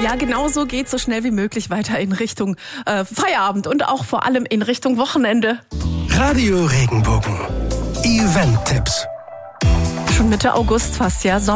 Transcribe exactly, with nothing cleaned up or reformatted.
Ja, genau so geht's so schnell wie möglich weiter in Richtung äh, Feierabend und auch vor allem in Richtung Wochenende. Radio Regenbogen. Event-Tipps. Schon Mitte August fast, ja.